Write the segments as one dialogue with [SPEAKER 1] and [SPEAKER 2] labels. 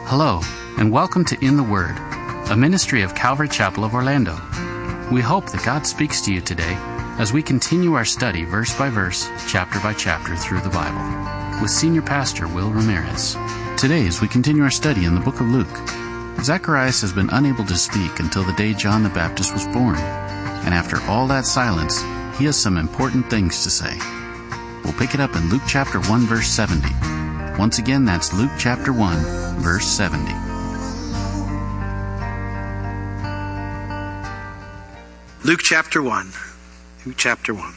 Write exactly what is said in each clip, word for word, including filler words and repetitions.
[SPEAKER 1] Hello, and welcome to In the Word, a ministry of Calvary Chapel of Orlando. We hope that God speaks to you today as we continue our study verse by verse, chapter by chapter through the Bible, with Senior Pastor Will Ramirez. Today, as we continue our study in the book of Luke, Zacharias has been unable to speak until the day John the Baptist was born, and after all that silence, he has some important things to say. We'll pick it up in Luke chapter one, verse seventy. Once again, that's Luke chapter one, verse seventy.
[SPEAKER 2] Luke chapter one. Luke chapter one.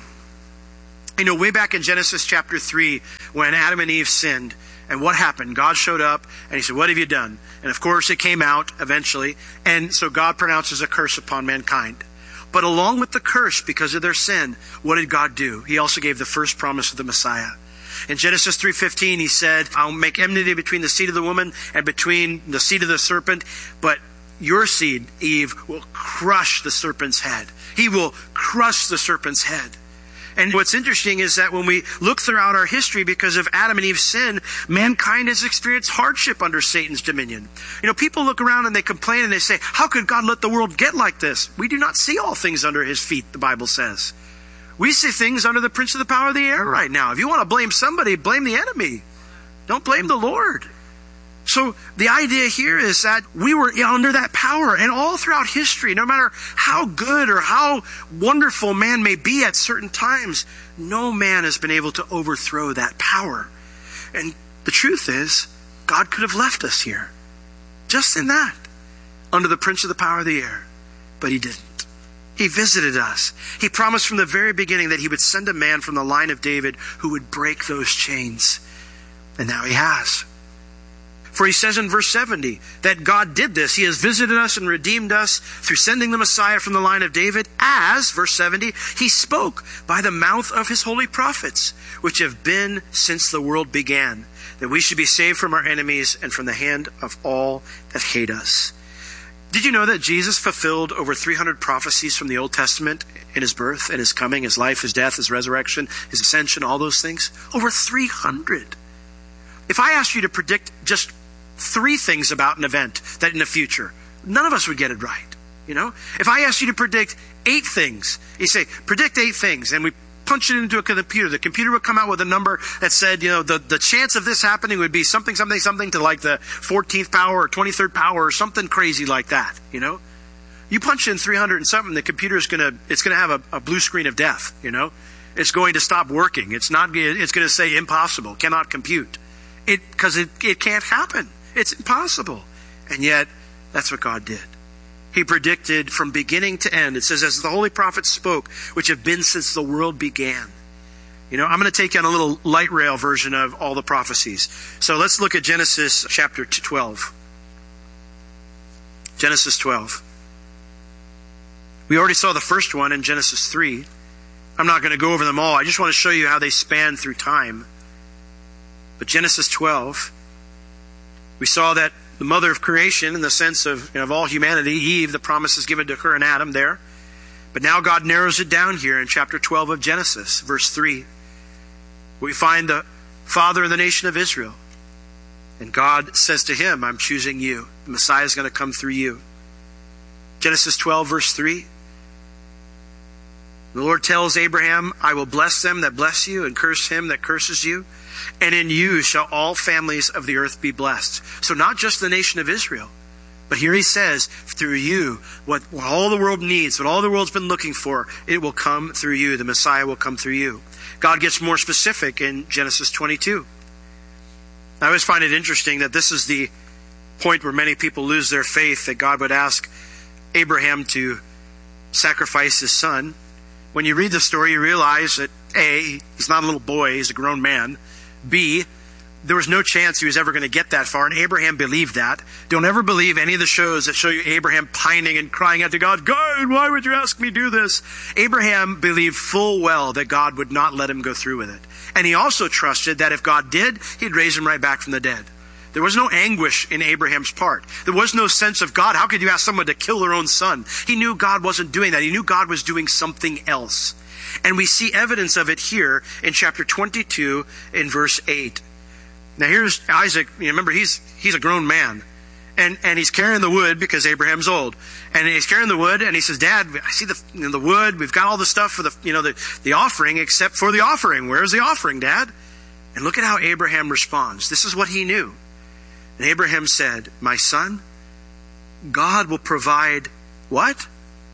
[SPEAKER 2] You know, way back in Genesis chapter three, when Adam and Eve sinned, and what happened? God showed up, and he said, "What have you done?" And of course, it came out eventually, and so God pronounces a curse upon mankind. But along with the curse, because of their sin, what did God do? He also gave the first promise of the Messiah. In Genesis three fifteen, he said, "I'll make enmity between the seed of the woman and between the seed of the serpent, but your seed, Eve, will crush the serpent's head." He will crush the serpent's head. And what's interesting is that when we look throughout our history, because of Adam and Eve's sin, mankind has experienced hardship under Satan's dominion. You know, people look around and they complain and they say, "How could God let the world get like this?" We do not see all things under his feet, the Bible says. We see things under the prince of the power of the air right now. If you want to blame somebody, blame the enemy. Don't blame the Lord. So the idea here is that we were under that power, and all throughout history, no matter how good or how wonderful man may be at certain times, no man has been able to overthrow that power. And the truth is, God could have left us here, just in that, under the prince of the power of the air, but he didn't. He visited us. He promised from the very beginning that he would send a man from the line of David who would break those chains. And now he has. For he says in verse seventy that God did this. He has visited us and redeemed us through sending the Messiah from the line of David, as, verse seventy, he spoke by the mouth of his holy prophets, which have been since the world began, that we should be saved from our enemies and from the hand of all that hate us. Did you know that Jesus fulfilled over three hundred prophecies from the Old Testament in his birth and his coming, his life, his death, his resurrection, his ascension, all those things? Over three hundred. If I asked you to predict just three things about an event that in the future, none of us would get it right. You know, if I asked you to predict eight things, you say, predict eight things, and we punch it into a computer, the computer would come out with a number that said, you know, the, the chance of this happening would be something, something, something to like the fourteenth power or twenty-third power or something crazy like that, you know? You punch in three hundred and something, the computer is going to, it's going to have a, a blue screen of death, you know? It's going to stop working. It's not, it's going to say impossible, cannot compute. It, because it, it can't happen. It's impossible. And yet, that's what God did. He predicted from beginning to end. It says, as the holy prophets spoke, which have been since the world began. You know, I'm going to take on a little light rail version of all the prophecies. So let's look at Genesis chapter twelve. Genesis twelve. We already saw the first one in Genesis three. I'm not going to go over them all. I just want to show you how they span through time. But Genesis twelve, we saw that the mother of creation, in the sense of, you know, of all humanity, Eve, the promise is given to her and Adam there. But now God narrows it down here in chapter twelve of Genesis, verse three. We find the father of the nation of Israel. And God says to him, I'm choosing you. The Messiah is going to come through you. Genesis twelve, verse three. The Lord tells Abraham, I will bless them that bless you and curse him that curses you. And in you shall all families of the earth be blessed. So not just the nation of Israel, but here he says, through you, what, what all the world needs, what all the world's been looking for, it will come through you. The Messiah will come through you. God gets more specific in Genesis twenty-two. I always find it interesting that this is the point where many people lose their faith, that God would ask Abraham to sacrifice his son. When you read the story, you realize that A, he's not a little boy, he's a grown man. B, there was no chance he was ever going to get that far, and Abraham believed that. Don't ever believe any of the shows that show you Abraham pining and crying out to God, God, why would you ask me to do this? Abraham believed full well that God would not let him go through with it. And he also trusted that if God did, he'd raise him right back from the dead. There was no anguish in Abraham's part. There was no sense of, God, how could you ask someone to kill their own son? He knew God wasn't doing that. He knew God was doing something else. And we see evidence of it here in chapter twenty-two in verse eight. Now here's Isaac. You remember, he's he's a grown man. And and he's carrying the wood because Abraham's old. And he's carrying the wood, and he says, Dad, I see the you know, the wood. We've got all the stuff for the you know the, the offering, except for the offering. Where's the offering, Dad? And look at how Abraham responds. This is what he knew. And Abraham said, my son, God will provide what?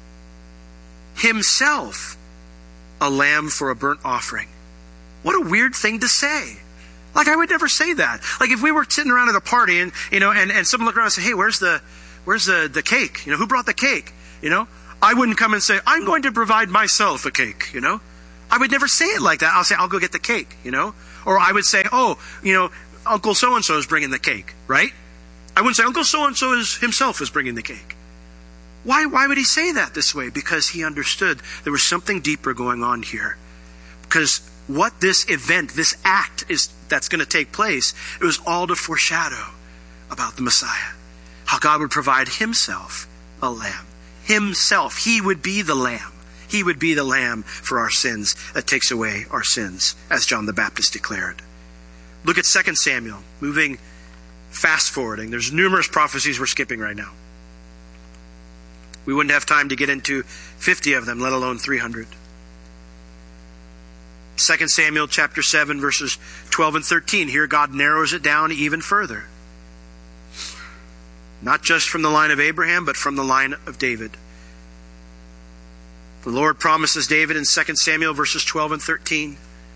[SPEAKER 2] Himself a lamb for a burnt offering. What a weird thing to say. Like, I would never say that. Like, if we were sitting around at a party and, you know, and, and someone looked around and said, hey, where's the, where's the, the cake? You know, who brought the cake? You know, I wouldn't come and say, I'm going to provide myself a cake, you know. I would never say it like that. I'll say, I'll go get the cake, you know. Or I would say, oh, you know, Uncle so-and-so is bringing the cake, right? I wouldn't say, Uncle so-and-so is himself is bringing the cake. Why, why would he say that this way? Because he understood there was something deeper going on here. Because what this event, this act is that's going to take place, it was all to foreshadow about the Messiah. How God would provide himself a lamb. Himself. He would be the lamb. He would be the lamb for our sins that takes away our sins, as John the Baptist declared. Look at Second Samuel, moving fast forwarding. There's numerous prophecies we're skipping right now. We wouldn't have time to get into fifty of them, let alone three hundred. Second Samuel chapter seven, verses twelve and thirteen. Here God narrows it down even further. Not just from the line of Abraham, but from the line of David. The Lord promises David in Second Samuel verses twelve and thirteen.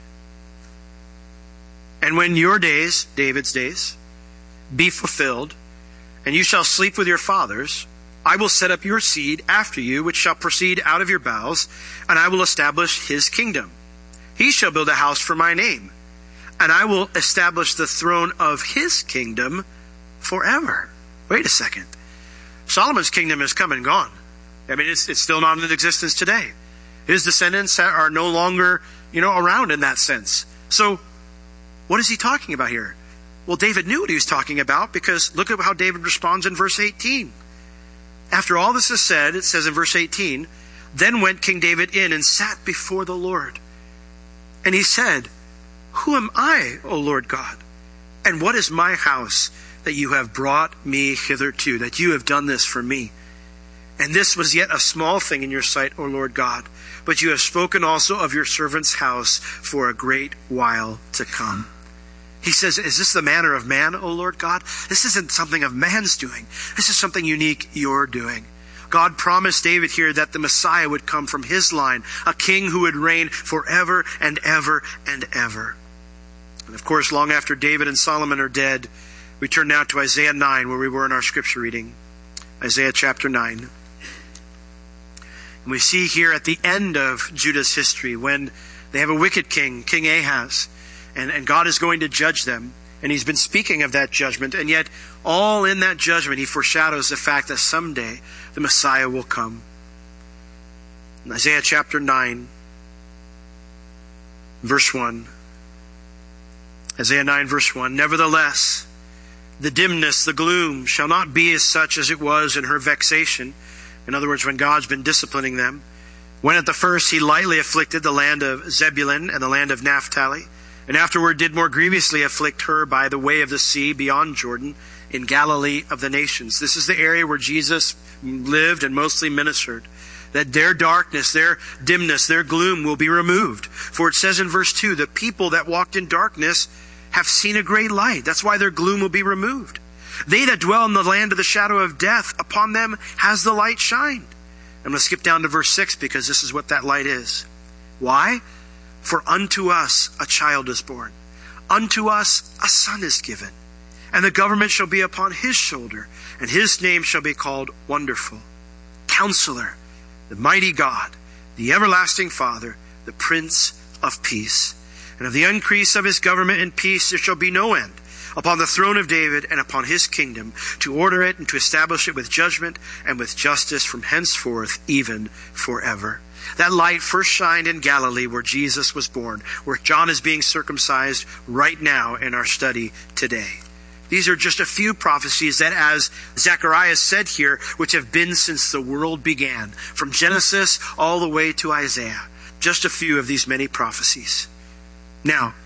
[SPEAKER 2] And when your days, David's days, be fulfilled, and you shall sleep with your fathers, I will set up your seed after you, which shall proceed out of your bowels, and I will establish his kingdom. He shall build a house for my name, and I will establish the throne of his kingdom forever. Wait a second. Solomon's kingdom has come and gone. I mean, it's, it's still not in existence today. His descendants are no longer, you know, around in that sense. So, what is he talking about here? Well, David knew what he was talking about, because look at how David responds in verse eighteen. After all this is said, it says in verse eighteen, then went King David in and sat before the Lord. And he said, who am I, O Lord God? And what is my house that you have brought me hitherto, that you have done this for me? And this was yet a small thing in your sight, O Lord God. But you have spoken also of your servant's house for a great while to come. He says, is this the manner of man, O Lord God? This isn't something of man's doing. This is something unique you're doing. God promised David here that the Messiah would come from his line, a king who would reign forever and ever and ever. And of course, long after David and Solomon are dead, we turn now to Isaiah nine, where we were in our scripture reading. Isaiah chapter nine. And we see here at the end of Judah's history, when they have a wicked king, King Ahaz, and, and God is going to judge them. And he's been speaking of that judgment, and yet all in that judgment he foreshadows the fact that someday the Messiah will come. In Isaiah chapter nine, verse one. Isaiah nine, verse one. Nevertheless, the dimness, the gloom, shall not be as such as it was in her vexation. In other words, when God's been disciplining them. When at the first he lightly afflicted the land of Zebulun and the land of Naphtali, and afterward did more grievously afflict her by the way of the sea beyond Jordan, in Galilee of the nations. This is the area where Jesus lived and mostly ministered. That their darkness, their dimness, their gloom will be removed. For it says in verse two, the people that walked in darkness have seen a great light. That's why their gloom will be removed. They that dwell in the land of the shadow of death, upon them has the light shined. I'm going to skip down to verse six, because this is what that light is. Why? For unto us a child is born. Unto us a son is given. And the government shall be upon his shoulder. And his name shall be called Wonderful, Counselor, the Mighty God, the Everlasting Father, the Prince of Peace. And of the increase of his government and peace there shall be no end, upon the throne of David and upon his kingdom, to order it and to establish it with judgment and with justice from henceforth, even forever. That light first shined in Galilee, where Jesus was born, where John is being circumcised right now in our study today. These are just a few prophecies that, as Zechariah said here, which have been since the world began, from Genesis all the way to Isaiah. Just a few of these many prophecies. Now,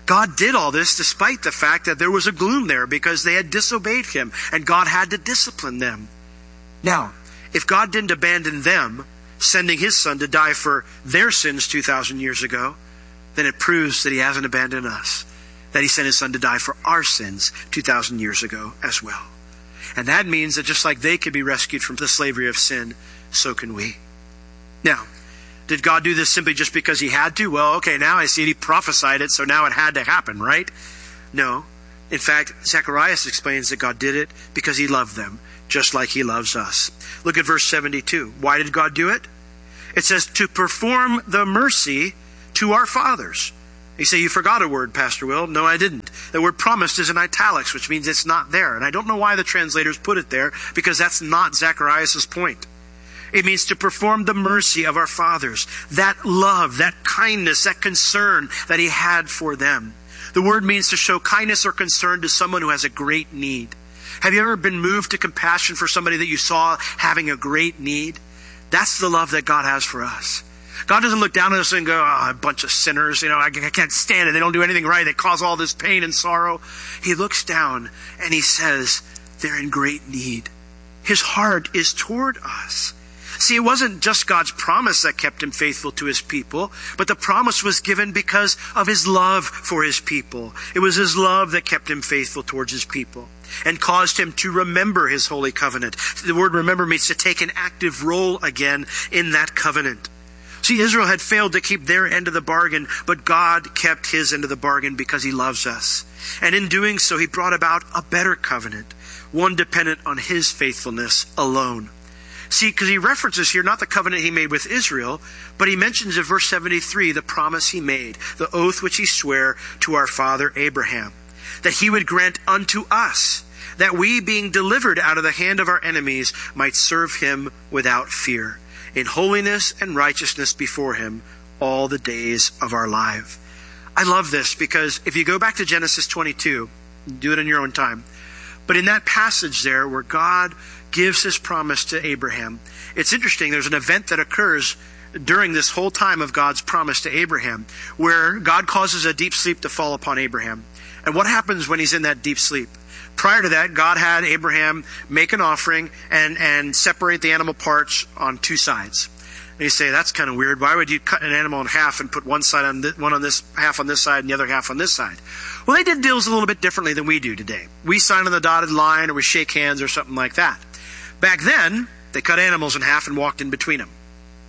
[SPEAKER 2] God did all this despite the fact that there was a gloom there because they had disobeyed him and God had to discipline them. Now, if God didn't abandon them, sending his son to die for their sins two thousand years ago, then it proves that he hasn't abandoned us, that he sent his son to die for our sins two thousand years ago as well. And that means that just like they could be rescued from the slavery of sin, so can we. Now, did God do this simply just because he had to? Well, okay, now I see it. He prophesied it, so now it had to happen, right? No. In fact, Zacharias explains that God did it because he loved them, just like he loves us. Look at verse seventy-two. Why did God do it? It says, to perform the mercy to our fathers. You say, you forgot a word, Pastor Will. No, I didn't. The word promised is in italics, which means it's not there. And I don't know why the translators put it there, because that's not Zacharias' point. It means to perform the mercy of our fathers. That love, that kindness, that concern that he had for them. The word means to show kindness or concern to someone who has a great need. Have you ever been moved to compassion for somebody that you saw having a great need? That's the love that God has for us. God doesn't look down on us and go, oh, a bunch of sinners, you know, I can't stand it. They don't do anything right. They cause all this pain and sorrow. He looks down and he says, they're in great need. His heart is toward us. See, it wasn't just God's promise that kept him faithful to his people, but the promise was given because of his love for his people. It was his love that kept him faithful towards his people and caused him to remember his holy covenant. The word remember means to take an active role again in that covenant. See, Israel had failed to keep their end of the bargain, but God kept his end of the bargain because he loves us. And in doing so, he brought about a better covenant, one dependent on his faithfulness alone. See, because he references here not the covenant he made with Israel, but he mentions in verse seventy-three the promise he made, the oath which he sware to our father Abraham, that he would grant unto us, that we, being delivered out of the hand of our enemies, might serve him without fear, in holiness and righteousness before him all the days of our life. I love this because if you go back to Genesis twenty-two, do it in your own time, but in that passage there where God gives his promise to Abraham, it's interesting. There's an event that occurs during this whole time of God's promise to Abraham where God causes a deep sleep to fall upon Abraham. And what happens when he's in that deep sleep? Prior to that, God had Abraham make an offering and, and separate the animal parts on two sides. And you say, that's kind of weird. Why would you cut an animal in half and put one side on this, one on this half on this side and the other half on this side? Well, they did deals a little bit differently than we do today. We sign on the dotted line or we shake hands or something like that. Back then, they cut animals in half and walked in between them.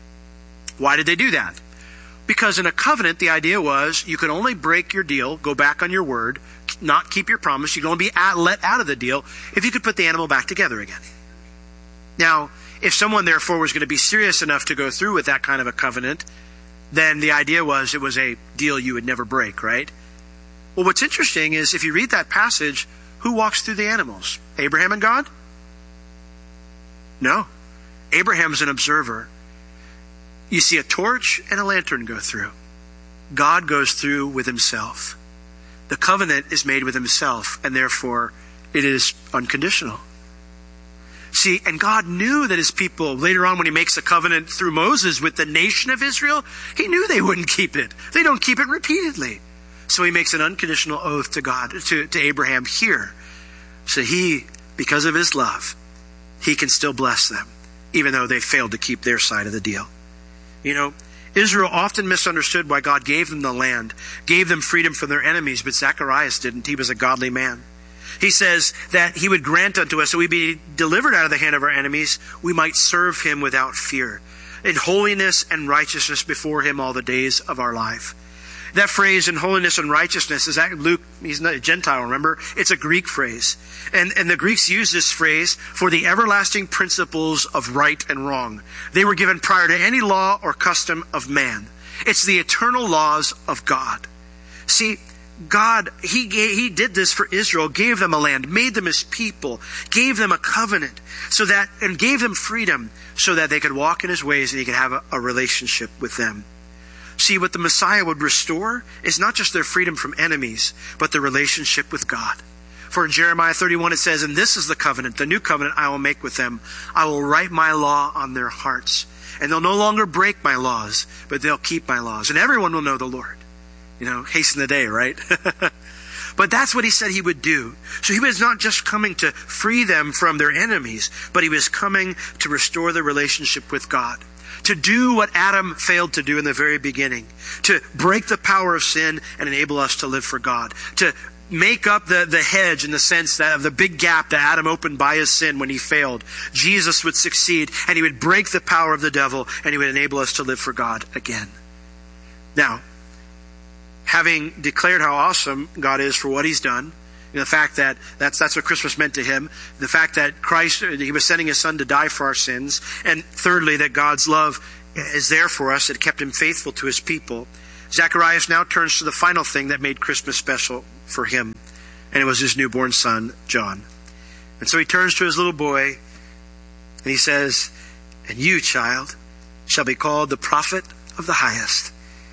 [SPEAKER 2] Why did they do that? Because in a covenant, the idea was you could only break your deal, go back on your word, not keep your promise. You could only be at, let out of the deal if you could put the animal back together again. Now, if someone therefore was going to be serious enough to go through with that kind of a covenant, then the idea was it was a deal you would never break, right? Well, what's interesting is if you read that passage, who walks through the animals? Abraham and God? No. Abraham's an observer. You see a torch and a lantern go through. God goes through with himself. The covenant is made with himself, and therefore it is unconditional. See, and God knew that his people, later on when he makes a covenant through Moses with the nation of Israel, he knew they wouldn't keep it. They don't keep it repeatedly. So he makes an unconditional oath to God, to, to Abraham here. So he, because of his love, he can still bless them, even though they failed to keep their side of the deal. You know, Israel often misunderstood why God gave them the land, gave them freedom from their enemies, but Zacharias didn't. He was a godly man. He says that he would grant unto us, so we be delivered out of the hand of our enemies, we might serve him without fear, in holiness and righteousness before him all the days of our life. That phrase, in holiness and righteousness, is that Luke, he's not a Gentile, remember? It's a Greek phrase. And, and the Greeks use this phrase for the everlasting principles of right and wrong. They were given prior to any law or custom of man. It's the eternal laws of God. See, God, he gave, he did this for Israel, gave them a land, made them his people, gave them a covenant, so that, and gave them freedom so that they could walk in his ways and he could have a, a relationship with them. See, what the Messiah would restore is not just their freedom from enemies, but their relationship with God. For in Jeremiah thirty-one it says, and this is the covenant, the new covenant I will make with them. I will write my law on their hearts. And they'll no longer break my laws, but they'll keep my laws. And everyone will know the Lord. You know, hasten the day, right? But that's what he said he would do. So he was not just coming to free them from their enemies, but he was coming to restore their relationship with God. To do what Adam failed to do in the very beginning. To break the power of sin and enable us to live for God. To make up the, the hedge in the sense that of the big gap that Adam opened by his sin when he failed. Jesus would succeed and he would break the power of the devil and he would enable us to live for God again. Now, having declared how awesome God is for what he's done, the fact that that's, that's what Christmas meant to him, the fact that Christ, he was sending his son to die for our sins, and thirdly, that God's love is there for us, it kept him faithful to his people. Zacharias now turns to the final thing that made Christmas special for him, and it was his newborn son, John. And so he turns to his little boy, and he says, "And you, child, shall be called the prophet of the highest.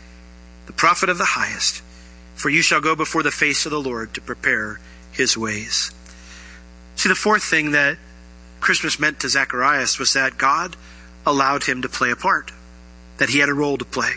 [SPEAKER 2] The prophet of the highest. For you shall go before the face of the Lord to prepare his ways." See, the fourth thing that Christmas meant to Zacharias was that God allowed him to play a part, that he had a role to play.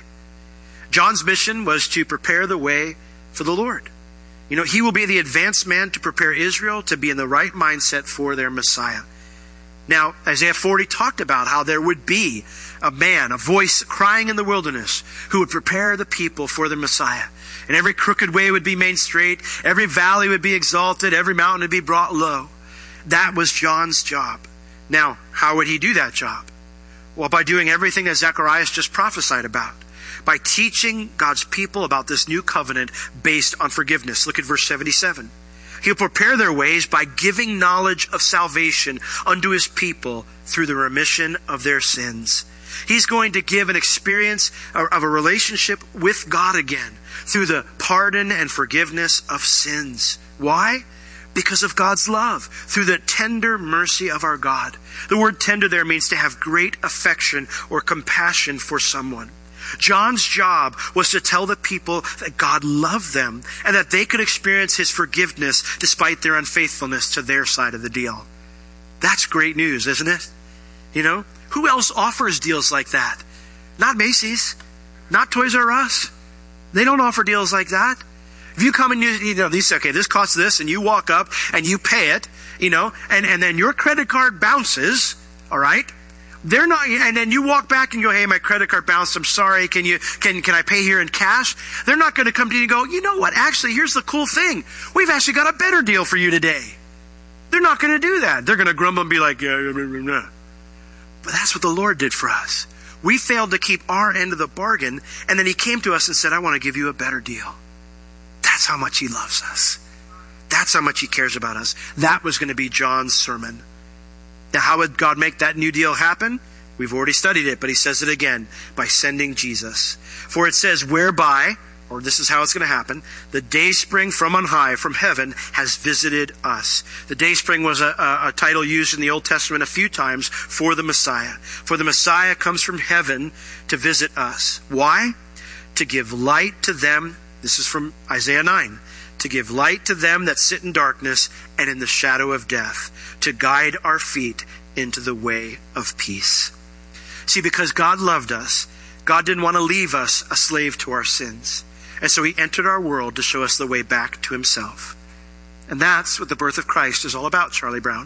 [SPEAKER 2] John's mission was to prepare the way for the Lord. You know, he will be the advanced man to prepare Israel to be in the right mindset for their Messiah. Now, Isaiah forty talked about how there would be a man, a voice crying in the wilderness who would prepare the people for the Messiah. And every crooked way would be made straight. Every valley would be exalted. Every mountain would be brought low. That was John's job. Now, how would he do that job? Well, by doing everything that Zacharias just prophesied about. By teaching God's people about this new covenant based on forgiveness. Look at verse seventy-seven. He'll prepare their ways by giving knowledge of salvation unto his people through the remission of their sins. He's going to give an experience of a relationship with God again through the pardon and forgiveness of sins. Why? Because of God's love, through the tender mercy of our God. The word tender there means to have great affection or compassion for someone. John's job was to tell the people that God loved them and that they could experience his forgiveness despite their unfaithfulness to their side of the deal. That's great news, isn't it? You know, who else offers deals like that? Not Macy's, not Toys R Us. They don't offer deals like that. If you come and you, you know, these, okay, this costs this, and you walk up and you pay it, you know, and, and then your credit card bounces, all right? They're not, and then you walk back and go, "Hey, my credit card bounced. I'm sorry. Can you, can, can I pay here in cash?" They're not going to come to you and go, "You know what? Actually, here's the cool thing. We've actually got a better deal for you today." They're not going to do that. They're going to grumble and be like, "Yeah, yeah, yeah, yeah." But that's what the Lord did for us. We failed to keep our end of the bargain, and then he came to us and said, "I want to give you a better deal." That's how much he loves us. That's how much he cares about us. That was going to be John's sermon. Now, how would God make that new deal happen? We've already studied it, but he says it again, by sending Jesus. For it says, "Whereby," or this is how it's going to happen, "the day spring from on high, from heaven, has visited us." The day spring was a, a, a title used in the Old Testament a few times for the Messiah. For the Messiah comes from heaven to visit us. Why? To give light to them. This is from Isaiah nine. To give light to them that sit in darkness and in the shadow of death, to guide our feet into the way of peace. See, because God loved us, God didn't want to leave us a slave to our sins. And so he entered our world to show us the way back to himself. And that's what the birth of Christ is all about, Charlie Brown.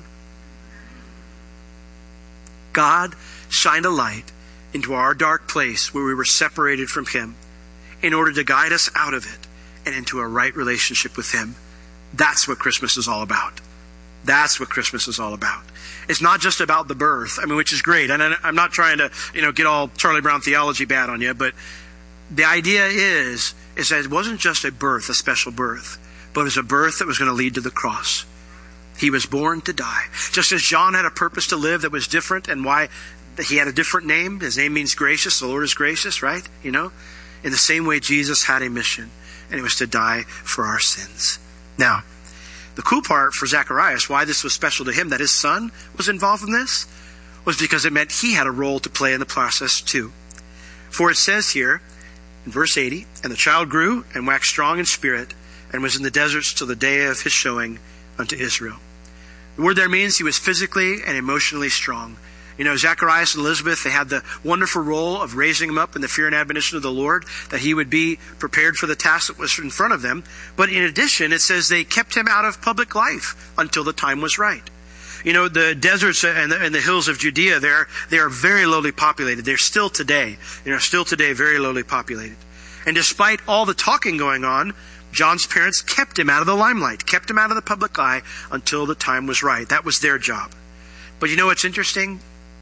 [SPEAKER 2] God shined a light into our dark place where we were separated from him in order to guide us out of it and into a right relationship with him. That's what Christmas is all about. That's what Christmas is all about. It's not just about the birth, I mean, which is great. And I'm not trying to, you know, get all Charlie Brown theology bad on you, but the idea is, is that it wasn't just a birth, a special birth, but it was a birth that was going to lead to the cross. He was born to die. Just as John had a purpose to live that was different, and why he had a different name. His name means gracious. The Lord is gracious, right? You know? In the same way, Jesus had a mission, and it was to die for our sins. Now, the cool part for Zacharias, why this was special to him, that his son was involved in this, was because it meant he had a role to play in the process too. For it says here, in verse eighty, "And the child grew and waxed strong in spirit, and was in the deserts till the day of his showing unto Israel." The word there means he was physically and emotionally strong. You know, Zacharias and Elizabeth, they had the wonderful role of raising him up in the fear and admonition of the Lord, that he would be prepared for the task that was in front of them. But in addition, it says they kept him out of public life until the time was right. You know, the deserts and the, and the hills of Judea, they're, they are very lowly populated. They're still today. They are still today very lowly populated. And despite all the talking going on, John's parents kept him out of the limelight, kept him out of the public eye until the time was right. That was their job. But you know what's interesting?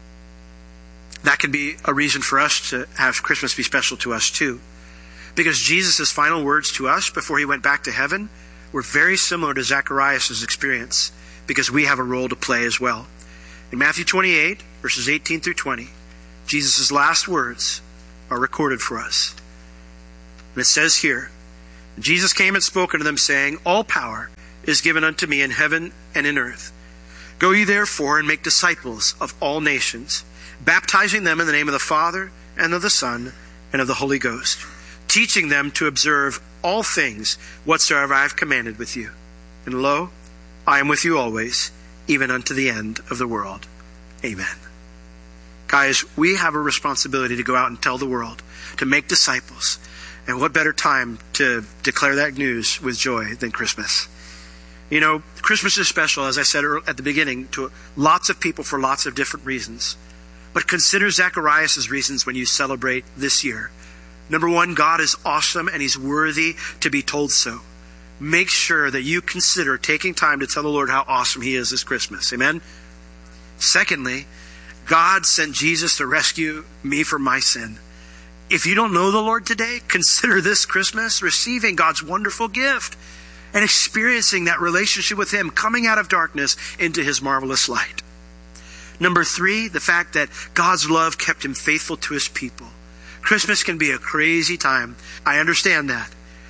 [SPEAKER 2] That can be a reason for us to have Christmas be special to us too. Because Jesus' final words to us before he went back to heaven were very similar to Zacharias' experience, because we have a role to play as well. In Matthew twenty-eight, verses eighteen through twenty, Jesus' last words are recorded for us. And it says here, Jesus came and spoke unto them, saying, All power is given unto me in heaven and in earth. Go ye therefore and make disciples of all nations, baptizing them in the name of the Father and of the Son and of the Holy Ghost, teaching them to observe all things whatsoever I have commanded with you. And lo, I am with you always, even unto the end of the world. Amen. Guys, we have a responsibility to go out and tell the world, to make disciples. And what better time to declare that news with joy than Christmas? You know, Christmas is special, as I said at the beginning, to lots of people for lots of different reasons. But consider Zacharias' reasons when you celebrate this year. Number one, God is awesome and he's worthy to be told so. Make sure that you consider taking time to tell the Lord how awesome he is this Christmas. Amen? Secondly, God sent Jesus to rescue me from my sin. If you don't know the Lord today, consider this Christmas receiving God's wonderful gift and experiencing that relationship with him, coming out of darkness into his marvelous light. Number three, the fact that God's love kept him faithful to his people. Christmas can be a crazy time. I understand that.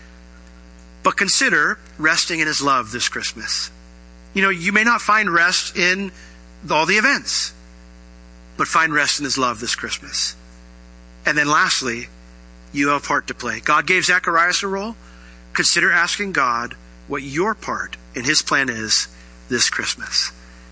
[SPEAKER 2] But consider resting in his love this Christmas. You know, you may not find rest in all the events, but find rest in his love this Christmas. And then lastly, you have a part to play. God gave Zacharias a role. Consider asking God what your part in his plan is this Christmas.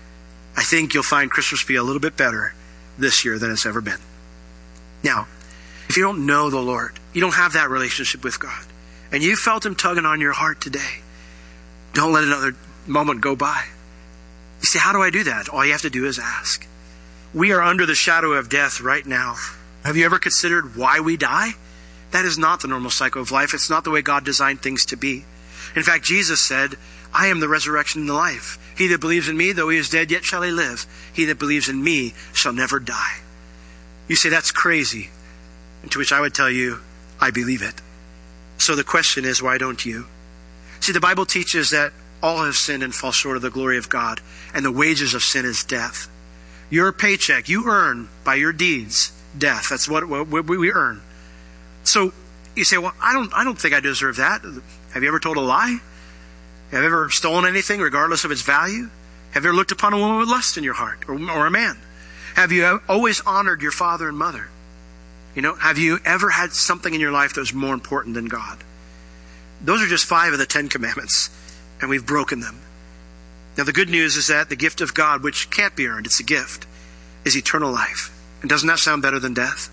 [SPEAKER 2] I think you'll find Christmas be a little bit better this year than it's ever been. Now, if you don't know the Lord, you don't have that relationship with God, and you felt him tugging on your heart today, don't let another moment go by. You say, how do I do that? All you have to do is ask. We are under the shadow of death right now. Have you ever considered why we die? That is not the normal cycle of life. It's not the way God designed things to be. In fact, Jesus said, I am the resurrection and the life. He that believes in me, though he is dead, yet shall he live. He that believes in me shall never die. You say, that's crazy. And to which I would tell you, I believe it. So the question is, why don't you? See, the Bible teaches that all have sinned and fall short of the glory of God, and the wages of sin is death. Your paycheck, you earn by your deeds, death. That's what we earn. So you say, well, I don't, I don't think I deserve that. Have you ever told a lie? Have you ever stolen anything regardless of its value? Have you ever looked upon a woman with lust in your heart, or, or a man? Have you always honored your father and mother? You know, have you ever had something in your life that was more important than God? Those are just five of the Ten Commandments, and we've broken them. Now, the good news is that the gift of God, which can't be earned, it's a gift, is eternal life. And doesn't that sound better than death?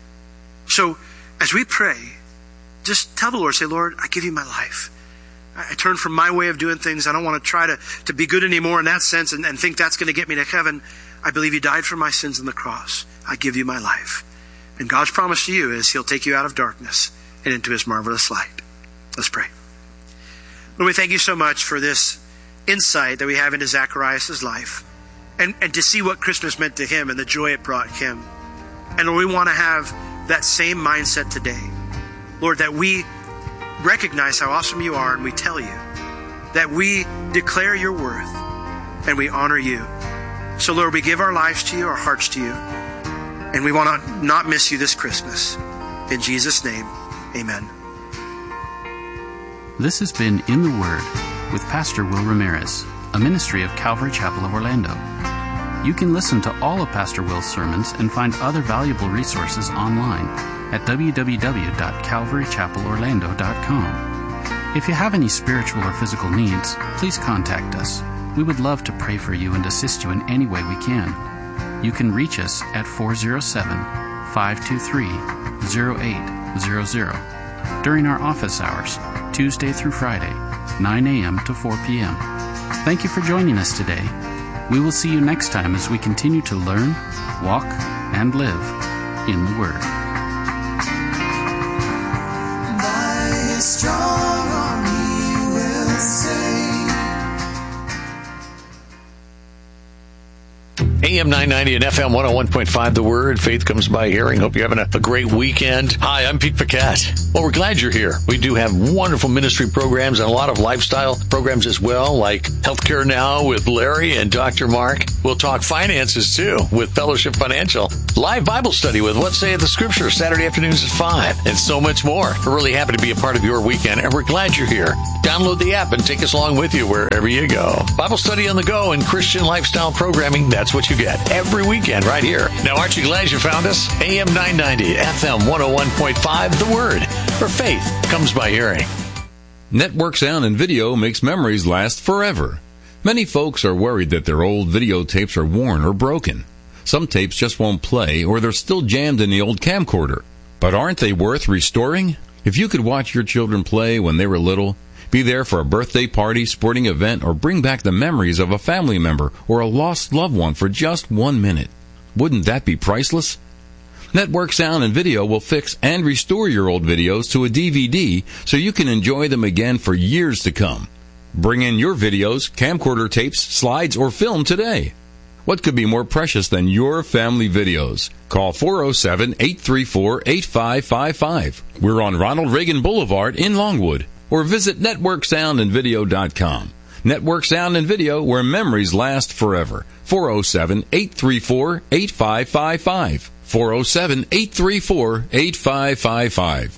[SPEAKER 2] So, as we pray, just tell the Lord, say, Lord, I give you my life. I turn from my way of doing things. I don't want to try to, to be good anymore in that sense and, and think that's going to get me to heaven. I believe you died for my sins on the cross. I give you my life. And God's promise to you is he'll take you out of darkness and into his marvelous light. Let's pray. Lord, we thank you so much for this insight that we have into Zacharias' life, and, and to see what Christmas meant to him and the joy it brought him. And Lord, we want to have that same mindset today. Lord, that we recognize how awesome you are, and we tell you that we declare your worth and we honor you. So Lord, we give our lives to you, our hearts to you, and we want to not miss you this Christmas. In Jesus' name, amen.
[SPEAKER 1] This has been In the Word with Pastor Will Ramirez, a ministry of Calvary Chapel of Orlando. You can listen to all of Pastor Will's sermons and find other valuable resources online at w w w dot calvary chapel orlando dot com. If you have any spiritual or physical needs, please contact us. We would love to pray for you and assist you in any way we can. you can reach us at four oh seven, five two three, oh eight hundred during our office hours, Tuesday through Friday, nine a.m. to four p.m. Thank you for joining us today. We will see you next time as we continue to learn, walk, and live in the Word.
[SPEAKER 3] By His strong arm He will save.
[SPEAKER 4] A M nine ninety and F M one oh one point five, The Word. Faith comes by hearing. Hope you're having a, a great weekend. Hi, I'm Pete Paquette. Well, we're glad you're here. We do have wonderful ministry programs and a lot of lifestyle programs as well, like Healthcare Now with Larry and Doctor Mark. We'll talk finances, too, with Fellowship Financial. Live Bible study with What Saith the Scripture, Saturday afternoons at five, and so much more. We're really happy to be a part of your weekend, and we're glad you're here. Download the app and take us along with you wherever you go. Bible study on the go and Christian lifestyle programming, that's what you get every weekend right here. Now, aren't you glad you found us? A M nine ninety, F M one oh one point five, The Word, where faith comes by hearing.
[SPEAKER 5] Network Sound and Video makes memories last forever. Many folks are worried that their old videotapes are worn or broken. Some tapes just won't play, or they're still jammed in the old camcorder. But aren't they worth restoring? If you could watch your children play when they were little, be there for a birthday party, sporting event, or bring back the memories of a family member or a lost loved one for just one minute, wouldn't that be priceless? Network Sound and Video will fix and restore your old videos to a D V D so you can enjoy them again for years to come. Bring in your videos, camcorder tapes, slides, or film today. What could be more precious than your family videos? Call four oh seven, eight three four, eight five five five. We're on Ronald Reagan Boulevard in Longwood. Or visit network sound and video dot com. Network Sound and Video, where memories last forever. four oh seven, eight three four, eight five five five. four oh seven, eight three four, eight five five five.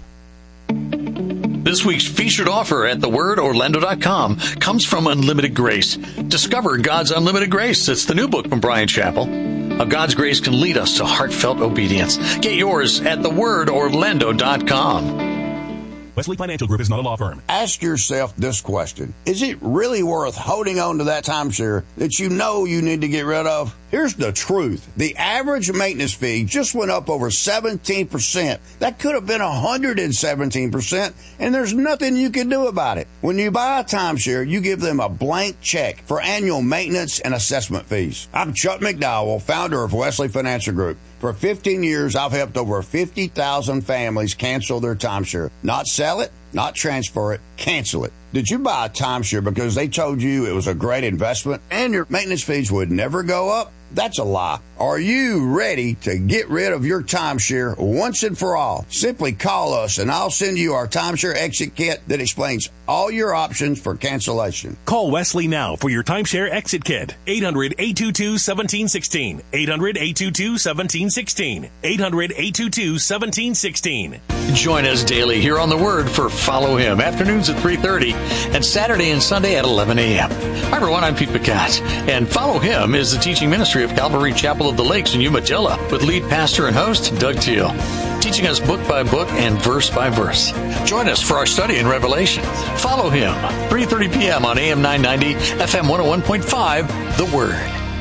[SPEAKER 4] This week's featured offer at the word orlando dot com comes from Unlimited Grace. Discover God's Unlimited Grace. It's the new book from Brian Chappell. How God's grace can lead us to heartfelt obedience. Get yours at the word orlando dot com.
[SPEAKER 6] Wesley Financial Group is not a law firm.
[SPEAKER 7] Ask yourself this question. Is it really worth holding on to that timeshare that you know you need to get rid of? Here's the truth. The average maintenance fee just went up over seventeen percent. That could have been one hundred seventeen percent, and there's nothing you can do about it. When you buy a timeshare, you give them a blank check for annual maintenance and assessment fees. I'm Chuck McDowell, founder of Wesley Financial Group. For fifteen years, I've helped over fifty thousand families cancel their timeshare. Not sell it, not transfer it, cancel it. Did you buy a timeshare because they told you it was a great investment and your maintenance fees would never go up? That's a lie. Are you ready to get rid of your timeshare once and for all? Simply call us and I'll send you our timeshare exit kit that explains all your options for cancellation.
[SPEAKER 6] Call Wesley now for your timeshare exit kit. eight hundred, eight two two, one seven one six. eight hundred, eight two two, one seven one six. eight hundred, eight two two, one seven one six.
[SPEAKER 4] Join us daily here on The Word for Follow Him, afternoons at three thirty and Saturday and Sunday at eleven a.m. Hi, everyone. I'm Pete Paquette, and Follow Him is the teaching ministry of Calvary Chapel of the Lakes in Umatilla with lead pastor and host Doug Teal, teaching us book by book and verse by verse. Join us for our study in Revelation. Follow Him, three thirty p.m. on A M nine ninety, F M one oh one point five, The Word.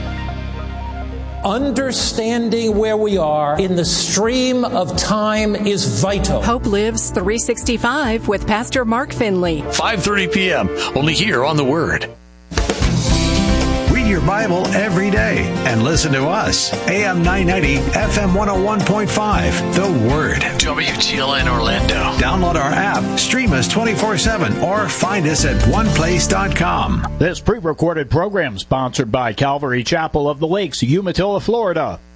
[SPEAKER 8] Understanding where we are in the stream of time is vital.
[SPEAKER 9] Hope Lives three sixty-five with Pastor Mark Finley.
[SPEAKER 4] five thirty p.m. only here on The Word.
[SPEAKER 10] Read your Bible every day and listen to us. A M nine ninety, F M one oh one point five, The Word.
[SPEAKER 4] W T L N Orlando.
[SPEAKER 10] Download our app, stream us twenty-four seven, or find us at one place dot com.
[SPEAKER 11] This pre-recorded program sponsored by Calvary Chapel of the Lakes, Umatilla, Florida.